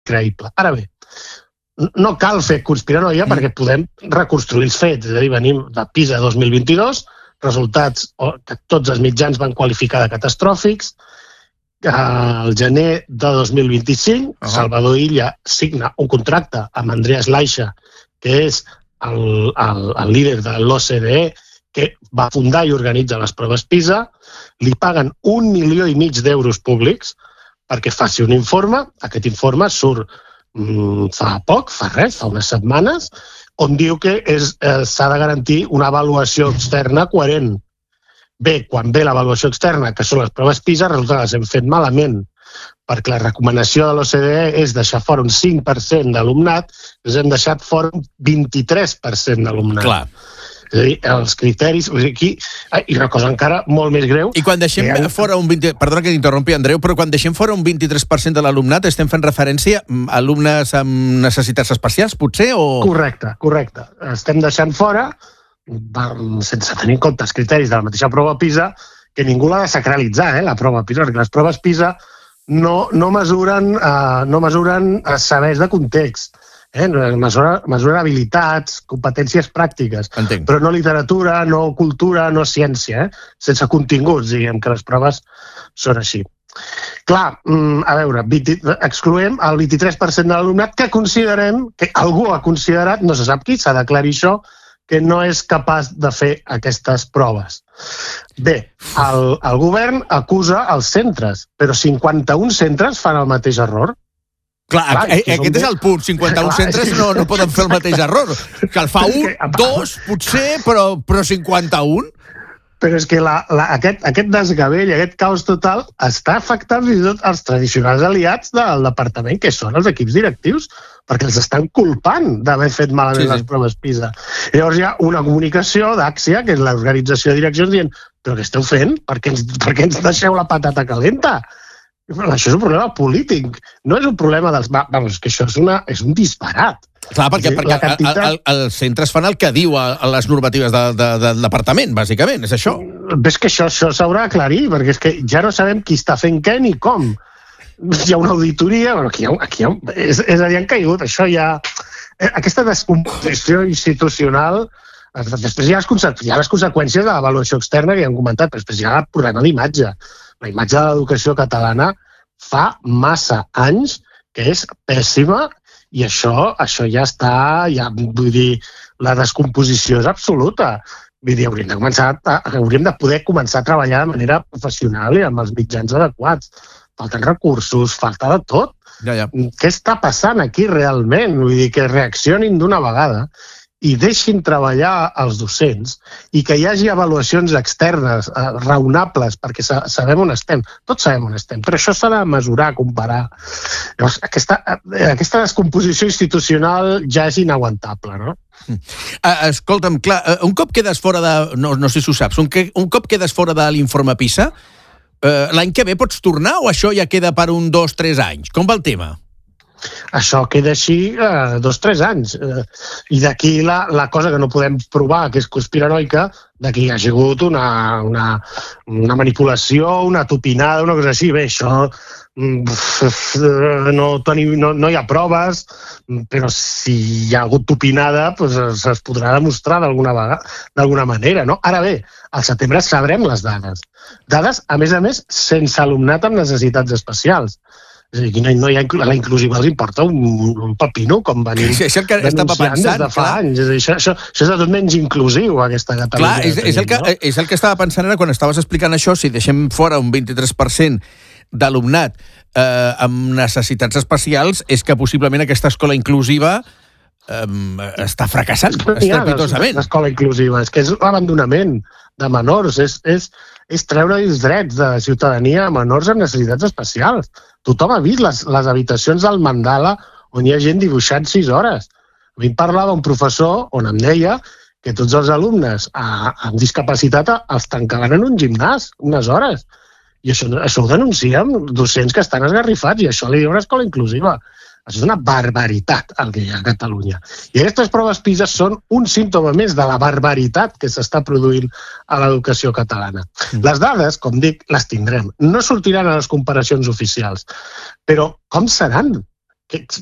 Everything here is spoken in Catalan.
creïble. Ara bé, no cal fer conspiranoia perquè podem reconstruir els fets. És a dir, venim de PISA 2022, resultats que tots els mitjans van qualificar de catastròfics. Al gener de 2025, Salvador Illa signa un contracte amb Andreas Laixa, que és el líder de l'OCDE, que va fundar i organitza les proves PISA. Li paguen 1,5 milions d'euros públics perquè faci un informe. Aquest informe surt fa poc, fa unes setmanes, on diu que s'ha de garantir una avaluació externa coherent. Bé, quan ve l'avaluació externa, que són les proves PISA, resulta que les hem fet malament, perquè la recomanació de l'OCDE és deixar fora un 5% d'alumnat, ens hem deixat fora un 23% d'alumnat. Clar. És a dir, els criteris... Aquí, i una cosa encara molt més greu... I quan deixem fora un 20... Perdona que t'interrompi, Andreu, però quan deixem fora un 23% de l'alumnat estem fent referència a alumnes amb necessitats especials, potser, o...? Correcte. Estem deixant fora, sense tenir en compte els criteris de la mateixa prova PISA, que ningú l'ha de sacralitzar, la prova PISA, perquè les proves PISA no mesuren sabers de context, mesuren habilitats, competències pràctiques, però no literatura, no cultura, no ciència, sense continguts, diguem que les proves són així. Clar, a veure, excloem el 23% de l'alumnat que considerem, que algú ha considerat, no se sap qui, s'ha d'aclarir això, que no és capaç de fer aquestes proves. Bé, el govern acusa els centres, però 51 centres fan el mateix error. Clar, aquest és el punt. 51 centres no poden fer el mateix error. Que el fa un, dos, potser, però 51... Però és que aquest desgavell, aquest caos total, està afectant fins i tot els tradicionals aliats del departament, que són els equips directius, perquè els estan culpant d'haver fet malament les proves PISA. I llavors hi ha una comunicació d'Àxia, que és l'organització de direccions, dient però què esteu fent? Per què ens deixeu la patata calenta? Això és un problema polític, no és un problema dels... Vamos, que això és un disbarat. Clar, perquè els centres fan el que diu a les normatives del departament, bàsicament, és això. Ves que això s'haurà d'aclarir, perquè és que ja no sabem qui està fent què ni com. Hi ha una auditoria, però aquí és a dir, han caigut, això ja... Aquesta descomposició institucional... Després hi ha les conseqüències de l'avaluació externa que ja hem comentat, però després hi ha el problema d'imatge. La imatge de l'educació catalana fa massa anys que és pèssima i això ja està, vull dir, la descomposició és absoluta. Vull dir, hauríem de poder començar a treballar de manera professional i amb els mitjans adequats. Falten recursos, falta de tot. Què està passant aquí realment? Vull dir, que reaccionin d'una vegada i deixin treballar els docents i que hi hagi avaluacions externes raonables perquè sabem on estem. Tots sabem on estem, però això s'ha de mesurar, comparar. Llavors, aquesta descomposició institucional ja és inaguantable, no? Escolta'm, clar, un cop quedes fora de... No sé si ho saps, un cop quedes fora de l'informe PISA, l'any que ve pots tornar o això ja queda per 1, 2, 3 anys? Com va el tema? Això queda així 2 o 3 anys. I d'aquí la cosa que no podem provar, que és conspiranoica, d'aquí hi ha hagut una manipulació, una tupinada, una cosa així. Bé, això no hi ha proves, però si hi ha hagut tupinada, es podrà demostrar d'alguna manera, no? Ara bé, al setembre sabrem les dades. Dades, a més, sense alumnat amb necessitats especials. És a dir, la inclusiva els importa un pepino, com venim denunciant des de fa anys. Això és de tot menys inclusiu, aquesta Catalunya. Clar, és el que estava pensant ara quan estaves explicant això, si deixem fora un 23% d'alumnat amb necessitats especials, és que possiblement aquesta escola inclusiva està fracassant estrepitosament. L'escola inclusiva, és que és l'abandonament de menors, és treure els drets de ciutadania a menors amb necessitats especials. Tothom ha vist les habitacions del mandala on hi ha gent dibuixant 6 hores. A mi em parlava un professor on em deia que tots els alumnes amb discapacitat els tancaven en un gimnàs unes hores. I això ho denuncien docents que estan esgarrifats i això li diu una escola inclusiva. Això és una barbaritat el que hi ha a Catalunya. I aquestes proves PISA són un símptoma més de la barbaritat que s'està produint a l'educació catalana. Les dades, com dic, les tindrem. No sortiran a les comparacions oficials. Però com seran? que